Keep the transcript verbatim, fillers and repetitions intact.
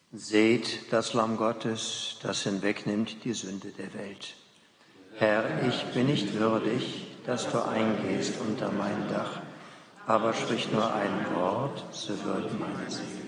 Seht das Lamm Gottes, das hinwegnimmt die Sünde der Welt. Herr, ich bin nicht würdig, dass du eingehst unter mein Dach, aber sprich nur ein Wort, so wird meine Seele